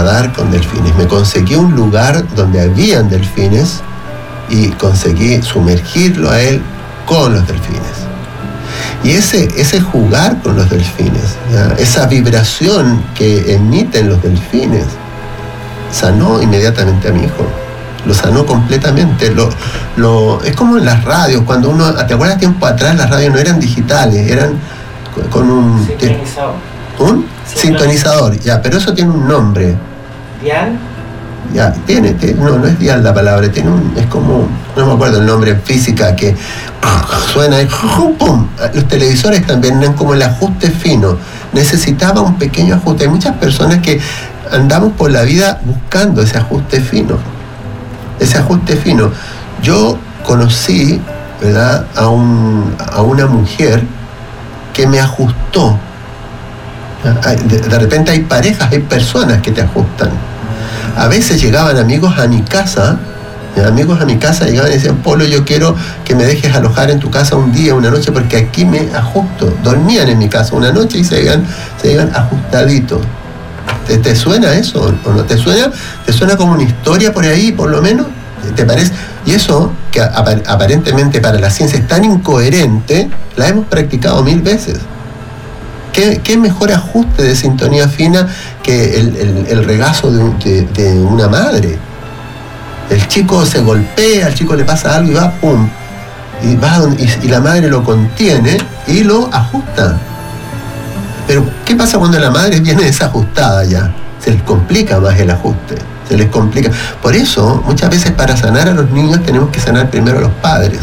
nadar con delfines. Me conseguí un lugar donde habían delfines y conseguí sumergirlo a él con los delfines. Y ese jugar con los delfines, ¿ya? Esa vibración que emiten los delfines, sanó inmediatamente a mi hijo. Lo sanó completamente. Es como en las radios, cuando uno, ¿te acuerdas tiempo atrás? Las radios no eran digitales, eran con un sintonizador. ¿Un? Sintonizador, ya, pero eso tiene un nombre. ¿Dial? Ya, no es dial la palabra, es como, no me acuerdo el nombre en física, que suena y ¡pum! Los televisores también eran como el ajuste fino. Necesitaba un pequeño ajuste. Hay muchas personas que andamos por la vida buscando ese ajuste fino. Ese ajuste fino. Yo conocí, ¿verdad?, a una mujer que me ajustó. De repente hay parejas, hay personas que te ajustan. A veces llegaban amigos a mi casa llegaban y decían: Polo, yo quiero que me dejes alojar en tu casa un día, una noche, porque aquí me ajusto. Dormían en mi casa una noche y se iban ajustaditos. ¿Te suena eso o no te suena? ¿Te suena como una historia por ahí, por lo menos? ¿Te parece? Y eso, que aparentemente para la ciencia es tan incoherente, la hemos practicado 1000 veces. ¿Qué mejor ajuste de sintonía fina que el regazo de una madre? El chico se golpea, al chico le pasa algo y va, ¡pum! Y la madre lo contiene y lo ajusta. Pero, ¿qué pasa cuando la madre viene desajustada ya? Se les complica más el ajuste, se les complica. Por eso, muchas veces para sanar a los niños tenemos que sanar primero a los padres.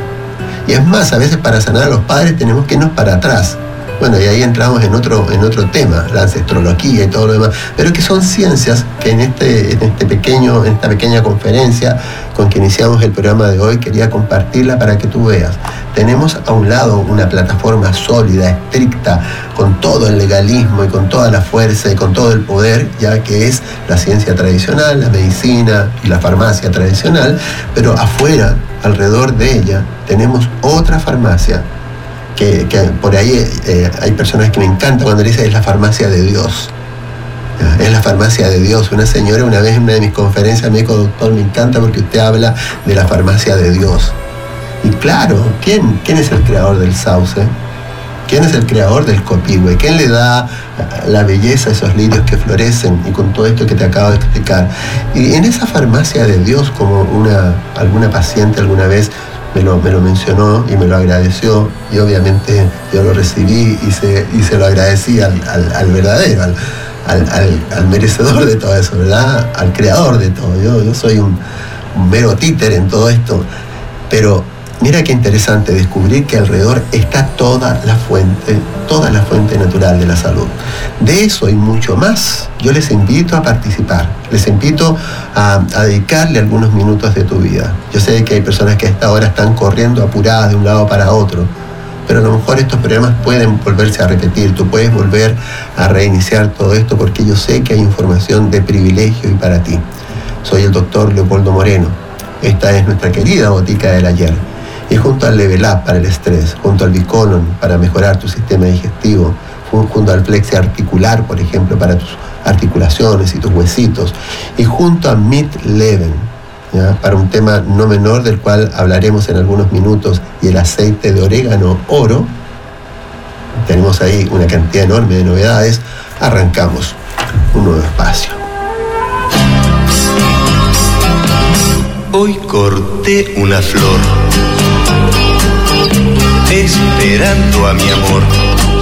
Y es más, a veces para sanar a los padres tenemos que irnos para atrás. Bueno, y ahí entramos en otro tema, la ancestrología y todo lo demás, pero que son ciencias que en esta pequeña conferencia con que iniciamos el programa de hoy quería compartirla para que tú veas. Tenemos a un lado una plataforma sólida, estricta, con todo el legalismo y con toda la fuerza y con todo el poder, ya que es la ciencia tradicional, la medicina y la farmacia tradicional, pero afuera, alrededor de ella, tenemos otra farmacia. Que por ahí hay personas que me encantan cuando dicen: es la farmacia de Dios. Es la farmacia de Dios. Una señora una vez en una de mis conferencias me dijo: doctor, me encanta porque usted habla de la farmacia de Dios. Y claro, ¿quién es el creador del sauce? ¿Quién es el creador del copihue? ¿Quién le da la belleza a esos lirios que florecen y con todo esto que te acabo de explicar? Y en esa farmacia de Dios, como alguna paciente alguna vez me lo mencionó y me lo agradeció, y obviamente yo lo recibí y se lo agradecí al verdadero, al merecedor de todo eso, ¿verdad? Al creador de todo. Yo soy un mero títere en todo esto, pero mira qué interesante descubrir que alrededor está toda la fuente natural de la salud. De eso y mucho más, yo les invito a participar, les invito a dedicarle algunos minutos de tu vida. Yo sé que hay personas que a esta hora están corriendo apuradas de un lado para otro, pero a lo mejor estos problemas pueden volverse a repetir. Tú puedes volver a reiniciar todo esto porque yo sé que hay información de privilegio y para ti. Soy el doctor Leopoldo Moreno. Esta es nuestra querida botica del ayer. Y junto al Level Up para el estrés, junto al Bicolon para mejorar tu sistema digestivo, junto al Flexi articular, por ejemplo, para tus articulaciones y tus huesitos, y junto a Meat Leven, ¿ya?, para un tema no menor del cual hablaremos en algunos minutos, y el aceite de orégano oro. Tenemos ahí una cantidad enorme de novedades. Arrancamos un nuevo espacio. Hoy corté una flor, esperando a mi amor.